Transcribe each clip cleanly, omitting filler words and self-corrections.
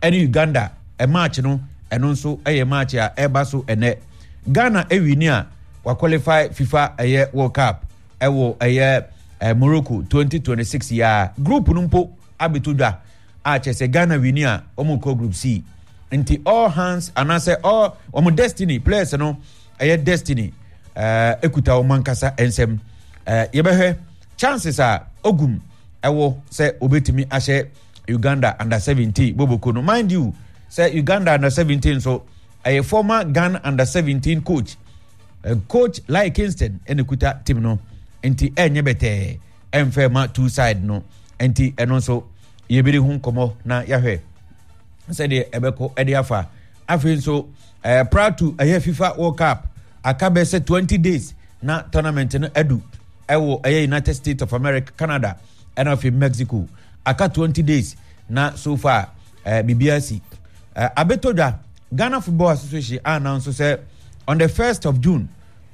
ene Uganda match no eno nso match a eba so ene Ghana ewini a wa qualify FIFA World Cup ewo Morocco 2026 ya group numpo abetudwa a chese Ghana wini a omuko group C nti all hands anase all omo destiny players no destiny ekuta omankasa ensem yebehwe chances a ogum ewo se obetimi ahye Uganda under 17 Boboko no mind you say Uganda under 17 so a former Ghana under 17 coach coach like Kingston enekuta team no enti enye bete emfema two side no enti eno so yebiri hu komo na yahwe say de ebeko ediafa afi so proud to FIFA World Cup akabe say 20 days na tournament no edu ewo United States of America, Canada and of Mexico aka 20 days na so far BBRC abetoda Ghana Football Association announced say on the 1st of June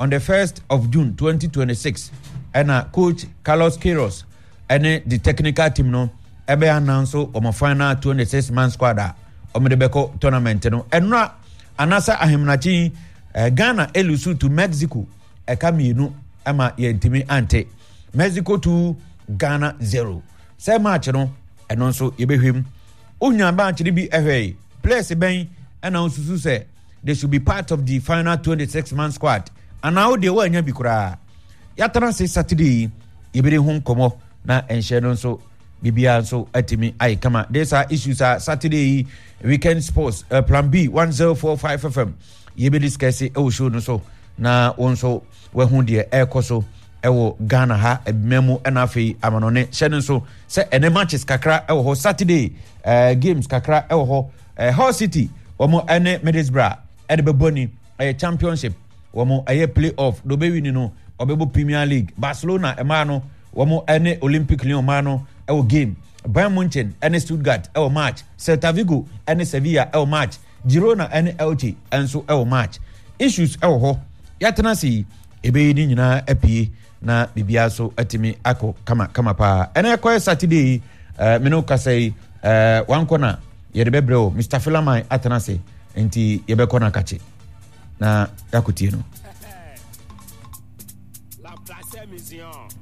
2026 and coach Carlos Queiroz and the technical team no ebe announce o final 26 man squad o me beko tournament no enra anasa ahemnachi Ghana elusu to Mexico ekamienu ama yentimi ante Mexico 2 Ghana 0 say match no eno nso yebehwem unya match ni bi ehwe players ben announce so say they should be part of the final 26 man squad and now they were anya bi kura yatana say Saturday yebere hu komo na enhye no nso bibia nso atimi ai kama these are issues are Saturday weekend sports plan B 1045 FM yebe discuss e show no so na wonso we hu de ekoso ewo Ghana ha memu enafi amanone hye so se ene matches kakra ewo ho Saturday games kakra ewo ho Hull City womo ene Middlesbrough ede beboni championship womo playoff do be win no obebo Premier League Barcelona emano womo ene Olympic Lyon mano ewo game Bayern Munchen ene Stuttgart ewo match Celta Vigo ene Sevilla ewo match Girona ene Elche enso ewo match issues ewo ho yatena si ebe ni nyina apie na bibia so atimi ako kama pa ene kwa Saturday meno kasai one corner yede bebreo Mr. Philamai atena se enti yebe kona kache na yakutie no La Place Mission